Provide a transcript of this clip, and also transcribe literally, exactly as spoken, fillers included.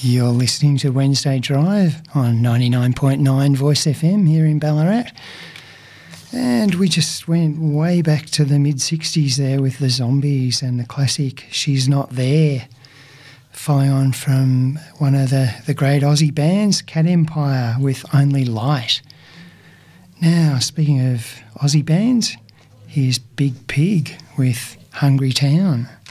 You're listening to Wednesday Drive on ninety-nine point nine Voice F M here in Ballarat. And we just went way back to the mid-sixties there with the Zombies and the classic She's Not There. Following on from one of the, the great Aussie bands, Cat Empire, with Only Light. Now, speaking of Aussie bands, here's Big Pig with Hungry Town.